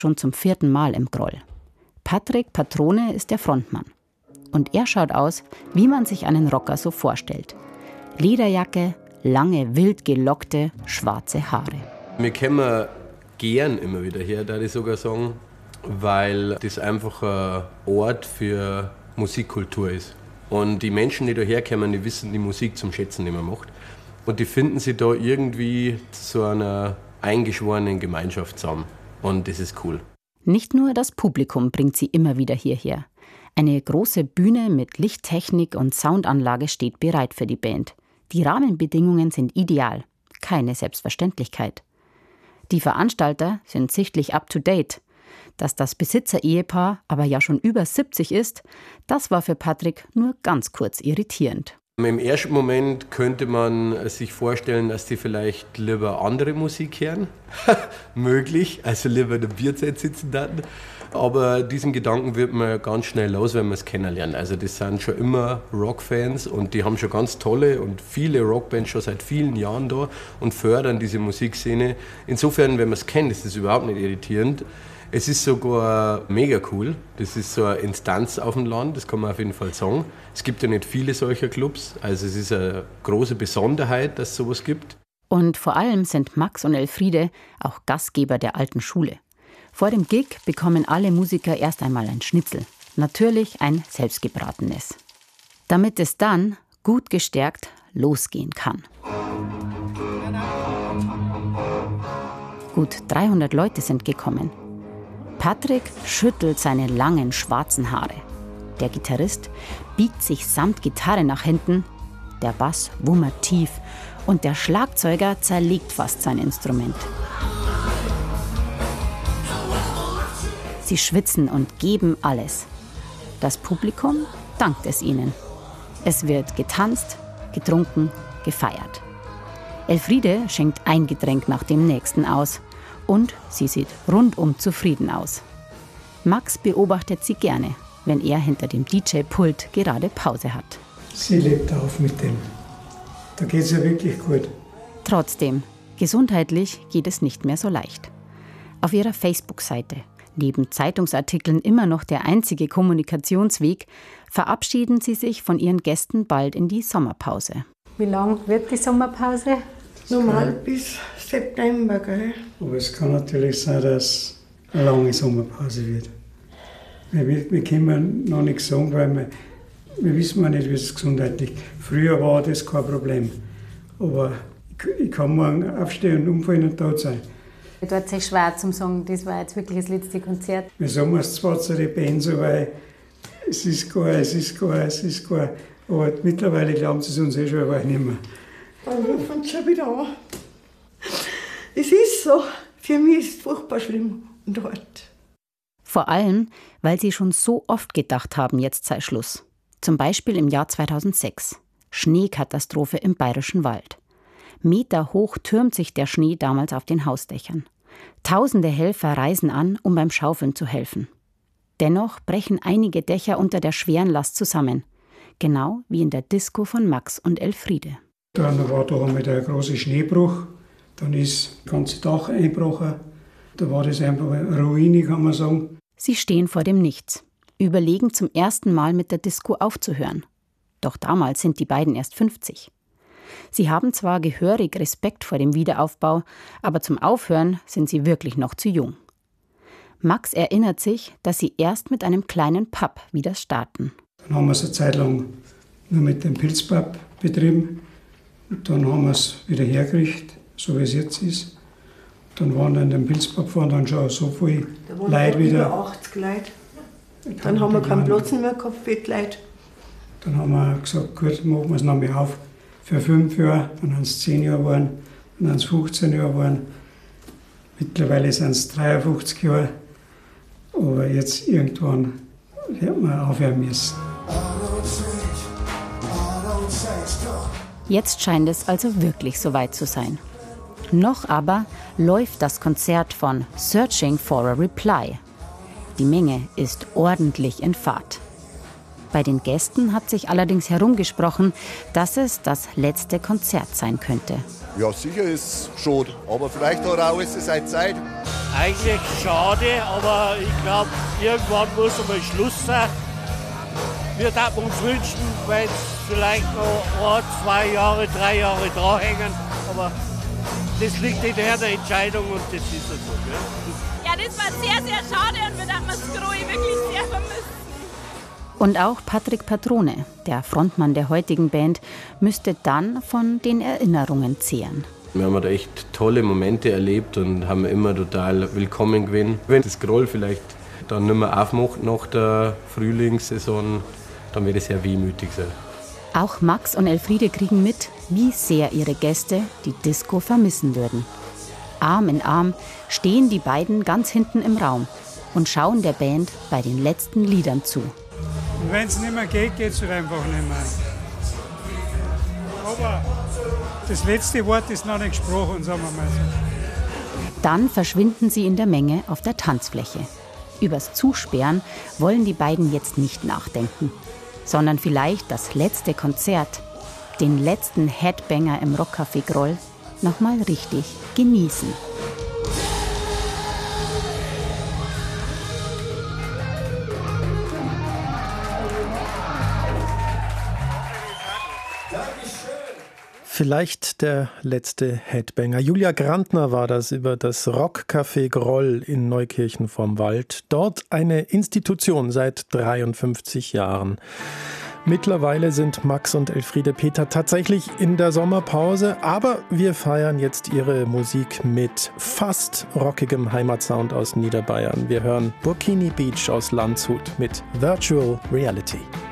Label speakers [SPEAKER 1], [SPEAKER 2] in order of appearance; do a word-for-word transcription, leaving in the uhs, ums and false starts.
[SPEAKER 1] schon zum vierten Mal im Groll. Patrick Patrone ist der Frontmann. Und er schaut aus, wie man sich einen Rocker so vorstellt. Lederjacke, lange, wild gelockte, schwarze Haare.
[SPEAKER 2] Wir kommen gern immer wieder her, da ich sogar sagen, weil das einfach ein Ort für Musikkultur ist. Und die Menschen, die da herkommen, die wissen die Musik zum Schätzen, die man macht. Und die finden sich da irgendwie zu so einer eingeschworenen Gemeinschaft zusammen. Und das ist cool.
[SPEAKER 1] Nicht nur das Publikum bringt sie immer wieder hierher. Eine große Bühne mit Lichttechnik und Soundanlage steht bereit für die Band. Die Rahmenbedingungen sind ideal, keine Selbstverständlichkeit. Die Veranstalter sind sichtlich up-to-date. Dass das Besitzer-Ehepaar aber ja schon über siebzig ist, das war für Patrick nur ganz kurz irritierend.
[SPEAKER 2] Im ersten Moment könnte man sich vorstellen, dass die vielleicht lieber andere Musik hören. Möglich, also lieber in der Bierzeit sitzen dann. Aber diesen Gedanken wird man ganz schnell los, wenn man es kennenlernt. Also das sind schon immer Rockfans und die haben schon ganz tolle und viele Rockbands schon seit vielen Jahren da und fördern diese Musikszene. Insofern, wenn man es kennt, ist das überhaupt nicht irritierend. Es ist sogar mega cool. Das ist so eine Instanz auf dem Land, das kann man auf jeden Fall sagen. Es gibt ja nicht viele solcher Clubs, also es ist eine große Besonderheit, dass es sowas gibt.
[SPEAKER 1] Und vor allem sind Max und Elfriede auch Gastgeber der alten Schule. Vor dem Gig bekommen alle Musiker erst einmal ein Schnitzel. Natürlich ein selbstgebratenes. Damit es dann, gut gestärkt, losgehen kann. Gut dreihundert Leute sind gekommen. Patrick schüttelt seine langen schwarzen Haare. Der Gitarrist biegt sich samt Gitarre nach hinten. Der Bass wummert tief und der Schlagzeuger zerlegt fast sein Instrument. Sie schwitzen und geben alles. Das Publikum dankt es ihnen. Es wird getanzt, getrunken, gefeiert. Elfriede schenkt ein Getränk nach dem nächsten aus. Und sie sieht rundum zufrieden aus. Max beobachtet sie gerne, wenn er hinter dem D J-Pult gerade Pause hat.
[SPEAKER 3] Sie lebt auf mit dem. Da geht es ja wirklich gut.
[SPEAKER 1] Trotzdem, gesundheitlich geht es nicht mehr so leicht. Auf ihrer Facebook-Seite, neben Zeitungsartikeln immer noch der einzige Kommunikationsweg, verabschieden sie sich von ihren Gästen bald in die Sommerpause.
[SPEAKER 4] Wie lang wird die Sommerpause?
[SPEAKER 5] Normal bis September, gell?
[SPEAKER 3] Aber es kann natürlich sein, dass es eine lange Sommerpause wird. Wir, wir können noch nichts sagen, weil wir, wir wissen nicht, wie es gesundheitlich ist. Früher war das kein Problem. Aber ich, ich kann morgen aufstehen und umfallen und tot sein.
[SPEAKER 4] Es tut sich schwer zu sagen, das war jetzt wirklich das letzte Konzert.
[SPEAKER 3] Wir sagen es zwar zu den Bands, weil es ist gar, es ist gar, es ist gar. Aber mittlerweile glauben sie es uns eh schon, aber nicht mehr.
[SPEAKER 5] Dann rufen sie schon wieder an. Es ist so. Für mich ist es furchtbar schlimm und hart.
[SPEAKER 1] Vor allem, weil sie schon so oft gedacht haben, jetzt sei Schluss. Zum Beispiel im Jahr zweitausendsechs. Schneekatastrophe im Bayerischen Wald. Meter hoch türmt sich der Schnee damals auf den Hausdächern. Tausende Helfer reisen an, um beim Schaufeln zu helfen. Dennoch brechen einige Dächer unter der schweren Last zusammen. Genau wie in der Disco von Max und Elfriede.
[SPEAKER 3] Dann war da einmal der große Schneebruch. Dann ist das ganze Dach eingebrochen. Da war das einfach eine Ruine, kann man sagen.
[SPEAKER 1] Sie stehen vor dem Nichts, überlegen zum ersten Mal mit der Disco aufzuhören. Doch damals sind die beiden erst fünfzig. Sie haben zwar gehörig Respekt vor dem Wiederaufbau, aber zum Aufhören sind sie wirklich noch zu jung. Max erinnert sich, dass sie erst mit einem kleinen Pub wieder starten.
[SPEAKER 3] Dann haben wir es eine Zeit lang nur mit dem Pilzpub betrieben. Und dann haben wir es wieder hergerichtet, so wie es jetzt ist. Dann waren in dem Pilzpub waren dann schon so viele Leute wieder.
[SPEAKER 5] Über achtzig Leute. Dann haben wir keinen Platz mehr gehabt für die Leute.
[SPEAKER 3] Dann haben wir gesagt, gut, machen wir es noch mal auf. Für fünf Jahre, dann haben es zehn Jahre geworden, dann haben es fünfzehn Jahre geworden. Mittlerweile sind es dreiundfünfzig Jahre. Aber jetzt irgendwann wird man aufhören müssen.
[SPEAKER 1] Jetzt scheint es also wirklich soweit zu sein. Noch aber läuft das Konzert von Searching for a Reply. Die Menge ist ordentlich in Fahrt. Bei den Gästen hat sich allerdings herumgesprochen, dass es das letzte Konzert sein könnte.
[SPEAKER 6] Ja, sicher ist es schon, aber vielleicht hat auch seine Zeit. Eigentlich schade, aber ich glaube, irgendwann muss einmal Schluss sein. Wir würden uns wünschen, wenn es vielleicht noch ein, zwei Jahre, drei Jahre dranhängen, aber das liegt in der Entscheidung und das ist so. Gell?
[SPEAKER 7] Ja, das war sehr, sehr schade und wir haben das Groi wirklich sehr vermisst.
[SPEAKER 1] Und auch Patrick Patrone, der Frontmann der heutigen Band, müsste dann von den Erinnerungen zehren.
[SPEAKER 2] Wir haben da echt tolle Momente erlebt und haben immer total willkommen gewesen. Wenn das Groll vielleicht dann nicht mehr aufmacht nach der Frühlingssaison, dann wird es sehr wehmütig sein.
[SPEAKER 1] Auch Max und Elfriede kriegen mit, wie sehr ihre Gäste die Disco vermissen würden. Arm in Arm stehen die beiden ganz hinten im Raum und schauen der Band bei den letzten Liedern zu.
[SPEAKER 3] Und wenn es nicht mehr geht, geht es halt einfach nicht mehr. Aber das letzte Wort ist noch nicht gesprochen, sagen wir mal so.
[SPEAKER 1] Dann verschwinden sie in der Menge auf der Tanzfläche. Übers Zusperren wollen die beiden jetzt nicht nachdenken, sondern vielleicht das letzte Konzert, den letzten Headbanger im Rockcafé Groll, nochmal richtig genießen.
[SPEAKER 8] Vielleicht der letzte Headbanger. Julia Grantner war das über das Rockcafé Groll in Neukirchen vorm Wald. Dort eine Institution seit dreiundfünfzig Jahren. Mittlerweile sind Max und Elfriede Peter tatsächlich in der Sommerpause, aber wir feiern jetzt ihre Musik mit fast rockigem Heimatsound aus Niederbayern. Wir hören Burkini Beach aus Landshut mit Virtual Reality.